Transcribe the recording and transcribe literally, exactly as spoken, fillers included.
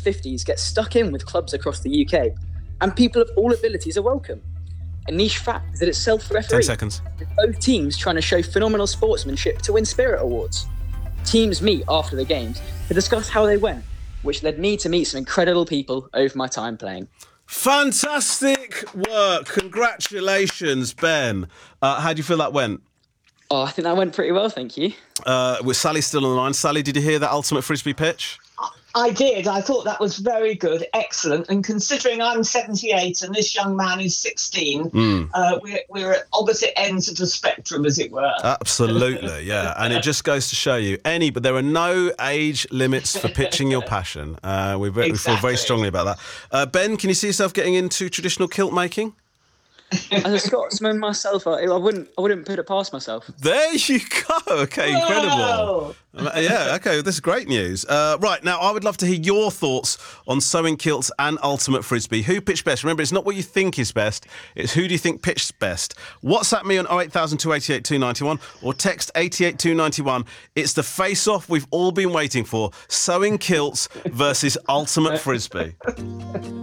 fifties get stuck in with clubs across the U K, and people of all abilities are welcome. A niche fact is that it's self-refereed. Ten seconds. With both teams trying to show phenomenal sportsmanship to win Spirit Awards. Teams meet after the games to discuss how they went, which led me to meet some incredible people over my time playing. Fantastic work. Congratulations, Ben. Uh, how do you feel that went? Oh, I think that went pretty well, thank you. Uh, with Sally still on the line. Sally, did you hear that Ultimate Frisbee pitch? I did. I thought that was very good, excellent. And considering I'm seventy-eight and this young man is sixteen, mm. uh, we're, we're at opposite ends of the spectrum, as it were. Absolutely, yeah. And it just goes to show you, any, but there are no age limits for pitching your passion. Uh, we, exactly. we feel very strongly about that. Uh, Ben, can you see yourself getting into traditional kilt making? As a Scotsman myself, I, I wouldn't, I wouldn't put it past myself. There you go. Okay, incredible. Whoa. Yeah, okay, this is great news. Uh, right, now I would love to hear your thoughts on sewing kilts and Ultimate Frisbee. Who pitched best? Remember, it's not what you think is best, it's who do you think pitched best. WhatsApp me on oh eight thousand, two eight eight, two nine one or text eight eight two nine one. It's the face-off we've all been waiting for. Sewing kilts versus Ultimate Frisbee.